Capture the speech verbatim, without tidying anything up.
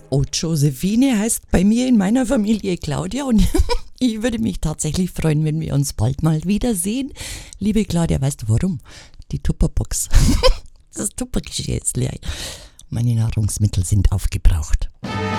Und Josephine heißt bei mir in meiner Familie Claudia und ich würde mich tatsächlich freuen, wenn wir uns bald mal wiedersehen. Liebe Claudia, weißt du warum? Die Tupperbox. Das Tuppergeschirr ist leer. Meine Nahrungsmittel sind aufgebraucht.